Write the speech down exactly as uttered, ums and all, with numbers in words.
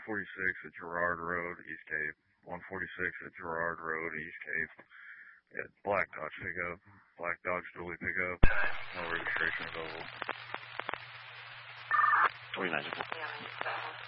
forty-six at Gerard Road, East Cape. one forty-six at Gerard Road, East Cape. Yeah, black Dodge pickup. Black Dodge dually pickup. No registration available. twenty-nine.